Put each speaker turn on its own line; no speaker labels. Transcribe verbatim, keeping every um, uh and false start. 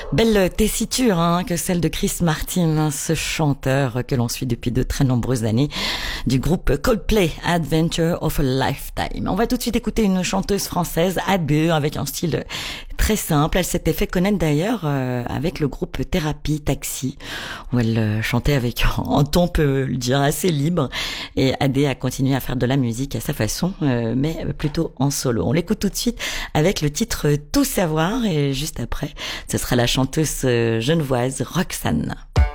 Belle tessiture hein, que celle de Chris Martin, ce chanteur que l'on suit depuis de très nombreuses années du groupe Coldplay, Adventure of a Lifetime. On va tout de suite écouter une chanteuse française, Abbeu, avec un style très simple. Elle s'était fait connaître d'ailleurs euh, avec le groupe Thérapie Taxi, où elle euh, chantait avec un ton, on peut le dire, assez libre. Et Adé a continué à faire de la musique à sa façon, euh, mais plutôt en solo. On l'écoute tout de suite avec le titre Tout savoir, et juste après, ce sera la chanteuse genevoise Roxane.